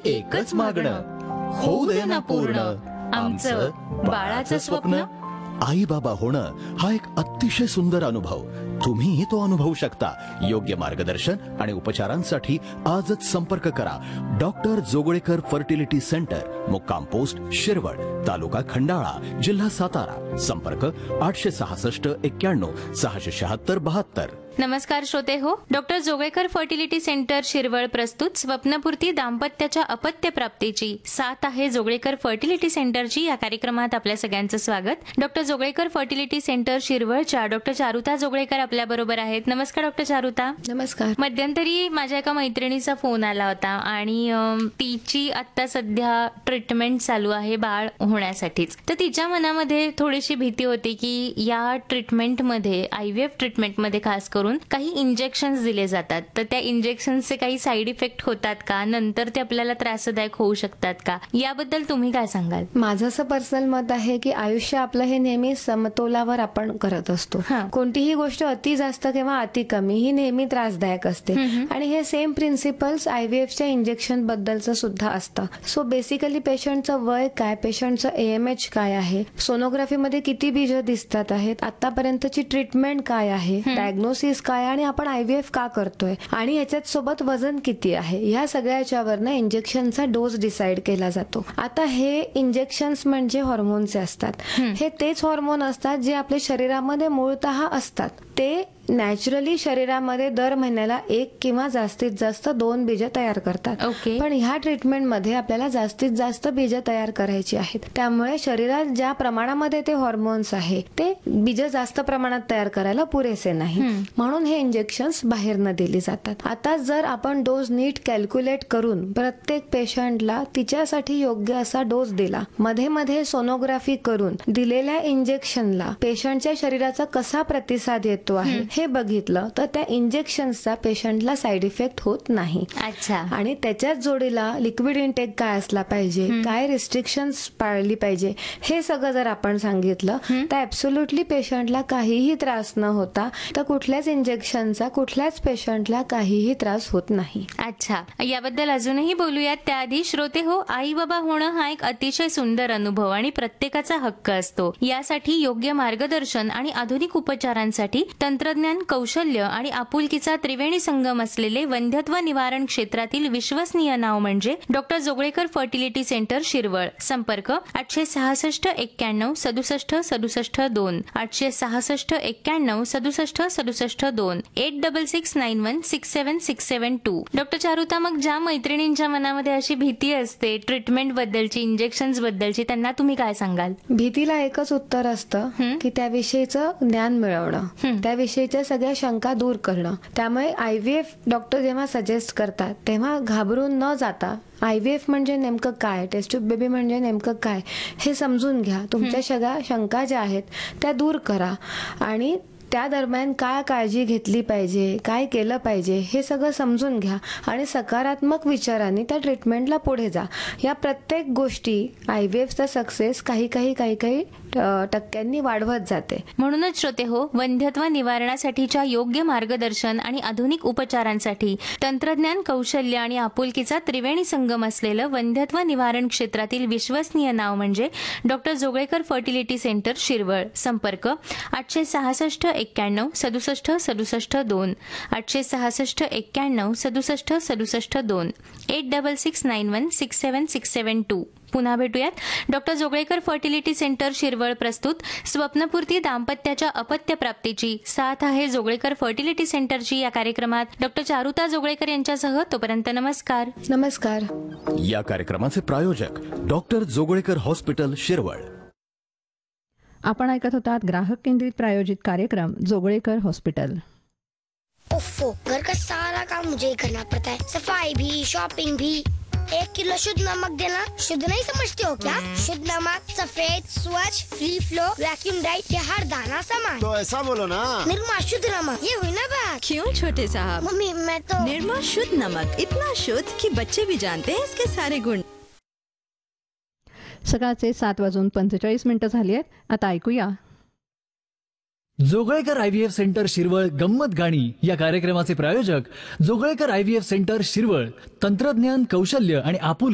एकच मागणं, होऊ दे ना पूर्ण आमचं बाळाचं स्वप्न. आई बाबा होणं हा एक अतिशय सुंदर अनुभव. तुम्हीही तो अनुभवू शकता. योग्य मार्गदर्शन आणि उपचारांसाठी आजच संपर्क करा. डॉक्टर जोगळेकर फर्टिलिटी सेंटर, मुक्काम पोस्ट शिरवळ, तालुका खंडाळा, जिल्हा सातारा. संपर्क 866 91 676 72. नमस्कार श्रोते हो, doctor Joglekar fertility centre Shirwal प्रस्तुत स्वप्नपूर्ती दाम्पत्याच्या अपत्य प्राप्तीची साथ आहे जोगळेकर फर्टिलिटी सेंटरची या कार्यक्रमात आपल्या सगळ्यांचं स्वागत. Doctor Joglekar fertility centre शिरवळच्या doctor Charuta Joglekar आपल्या बरोबर आहेत. नमस्कार डॉक्टर चारुता. नमस्कार. मध्यंतरी माझ्या एका मैत्रिणीचा फोन आला होता आणि तिची आता सध्या ट्रीटमेंट चालू आहे बाळ होण्यासाठीच. तर तिच्या मनामध्ये थोडीशी भीती होती की या ट्रीटमेंटमध्ये IVF ट्रीटमेंटमध्ये खास करून काही इंजेक्शन्स दिले जातात, तर त्या इंजेक्शन्सचे काही साईड इफेक्ट होतात का, नंतर ते आपल्याला त्रासदायक होऊ शकतात का, याबद्दल तुम्ही काय सांगाल? माझं असं पर्सनल मत आहे की आयुष्य आपलं हे नेहमी समतोलावर आपण करत असतो. कोणतीही गोष्ट अति जास्त किंवा अति कमी ही नेहमी त्रासदायक असते आणि हे सेम प्रिन्सिपल्स IVFच्या इंजेक्शन बद्दलचं सुद्धा असतं. सो बेसिकली पेशंटचं वय काय, पेशंटचं AMH काय आहे, सोनोग्राफीमध्ये किती बीज दिसतात आहेत, आतापर्यंतची ट्रीटमेंट काय आहे, डायग्नोसिस काय आणि आपण IVF का करतोय आणि याच्यात सोबत वजन किती आहे, ह्या सगळ्याच्यावरनं इंजेक्शनचा डोस डिसाइड केला जातो. आता हे इंजेक्शन्स म्हणजे हॉर्मोनचे असतात. हे तेच हॉर्मोन असतात जे आपल्या शरीरामध्ये मूळतः असतात. ते नॅचरली शरीरामध्ये दर महिन्याला 1 किंवा जास्तीत जास्त 2 बीज तयार करतात. पण ह्या ट्रीटमेंटमध्ये आपल्याला जास्तीत जास्त बीज तयार करायची आहेत. त्यामुळे शरीरात ज्या प्रमाणामध्ये ते हॉर्मोन्स आहे ते बीज जास्त प्रमाणात तयार करायला पुरेसे नाही, म्हणून हे इंजेक्शन्स बाहेरनं दिली जातात. आता जर आपण डोस नीट कॅल्क्युलेट करून प्रत्येक पेशंटला तिच्यासाठी योग्य असा डोस दिला, मध्ये मध्ये सोनोग्राफी करून दिलेल्या इंजेक्शनला पेशंटच्या शरीराचा कसा प्रतिसाद येतो आहे हे बघितलं, तर त्या इंजेक्शनचा पेशंटला साईड इफेक्ट होत नाही. अच्छा. आणि त्याच्याच जोडीला लिक्विड इनटेक काय असला पाहिजे, काय रिस्ट्रिक्शन्स पाळली पाहिजे, हे सगळं जर आपण सांगितलं तर ऍब्सोल्युटली पेशंटला काहीही त्रास न होता तर कुठल्याच इंजेक्शनचा कुठल्याच पेशंटला काहीही त्रास होत नाही. अच्छा, याबद्दल अजूनही बोलूयात. त्याआधी श्रोते हो, आई बाबा होणं हा एक अतिशय सुंदर अनुभव आणि प्रत्येकाचा हक्क असतो. यासाठी योग्य मार्गदर्शन आणि आधुनिक उपचारांसाठी तंत्रज्ञान, कौशल्य आणि आपुलकीचा त्रिवेणी संगम असलेले वंध्यत्व निवारण क्षेत्रातील विश्वसनीय नाव म्हणजे doctor Joglekar fertility centre Shirwal. संपर्क 866 91 67 67 2, 866 91 67 67 2, 8669167672. डॉक्टर चारुता, मग ज्या मैत्रिणींच्या मनामध्ये अशी भीती असते ट्रीटमेंट बद्दलची, इंजेक्शन्स बद्दलची, त्यांना तुम्ही काय सांगाल? भीतीला एकच उत्तर असतं की त्याविषयीचं ज्ञान मिळवणं, त्याविषयीच्या सगळ्या शंका दूर करणं. त्यामुळे IVF डॉक्टर जेव्हा सजेस्ट करतात तेव्हा घाबरून न जाता IVF म्हणजे नेमकं काय, टेस्ट ट्यूब बेबी म्हणजे नेमकं काय हे समजून घ्या. तुमच्या सगळ्या शंका ज्या आहेत त्या दूर करा आणि त्या दरम्यान काय काळजी घेतली पाहिजे, काय केलं पाहिजे हे सगळं समजून घ्या आणि सकारात्मक विचारांनी त्या ट्रीटमेंटला पुढे जा. या प्रत्येक गोष्टी IVFचा सक्सेस काही टक्क्यांनी वाढवत जाते. म्हणूनच श्रोते हो, वंध्यत्व निवारणासाठीच्या योग्य मार्गदर्शन आणि आधुनिक उपचारांसाठी तंत्रज्ञान, कौशल्य आणि आपुलकीचा त्रिवेणी संगम असलेलं वंध्यत्व निवारण क्षेत्रातील विश्वसनीय नाव म्हणजे doctor Joglekar fertility centre Shirwal. संपर्क 866 91 67 67 2, 866 91 67 67 2, 8669167672. पुन्हा भेटूयात. Doctor Joglekar fertility centre Shirwal प्रस्तुत स्वप्नपूर्ती दाम्पत्याच्या अपत्य प्राप्तीची साथ आहे जोगळेकर फर्टिलिटी सेंटरची या कार्यक्रमात डॉक्टर चारुता जोगळेकर यांच्यासह. तोपर्यंत नमस्कार. नमस्कार. या कार्यक्रमाचे प्रायोजक डॉक्टर जोगळेकर हॉस्पिटल शिरवळ. आपण ऐकत होतात ग्राहक केंद्रित प्रायोजित कार्यक्रम जोगळेकर हॉस्पिटल. ओफो, घर का सारा काम मुझे ही करना पड़ता है, सफाई भी, शॉपिंग भी. 1 किलो शुद्ध नमक देना। शुद्ध नहीं समझते हो क्या? शुद्ध नमक सफेद, स्वच्छ, फ्री फ्लो, वैक्यूम ड्राइड के हर दाना समान। तो ऐसा बोलो ना, निर्मा शुद्ध नमक, ये हुई ना बात। क्यों छोटे साहब? मम्मी मैं तो निर्मा शुद्ध नमक इतना शुद्ध कि बच्चे भी जानते हैं इसके सारे गुण। सकाळचे 7:45 झाली आहेत. आता ऐकूया जोगळेकर IVF सेंटर शिरवळ गंमत गाणी या कार्यक्रमाचे प्रायोजक जोगळेकर IVF सेंटर शिरवळ. तंत्रज्ञान, कौशल्य आणि आपुल